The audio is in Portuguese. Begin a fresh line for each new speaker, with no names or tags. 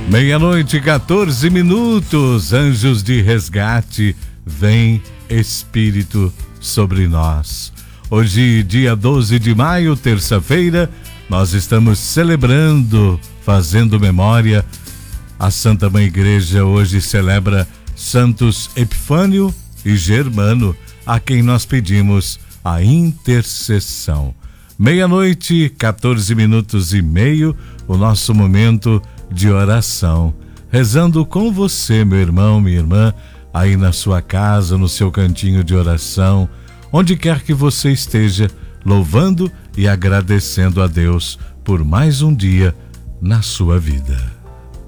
Meia-noite, 14 minutos. Anjos de resgate, vem Espírito sobre nós. Hoje, dia 12 de maio, terça-feira, nós estamos celebrando, fazendo memória. A Santa Mãe Igreja hoje celebra Santos Epifânio e Germano, a quem nós pedimos a intercessão. Meia-noite, 14 minutos e meio, o nosso momento de oração. Rezando com você, meu irmão, minha irmã, aí na sua casa, no seu cantinho de oração, onde quer que você esteja, louvando e agradecendo a Deus por mais um dia na sua vida.